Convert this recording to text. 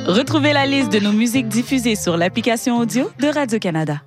Retrouvez la liste de nos musiques diffusées sur l'application audio de Radio-Canada.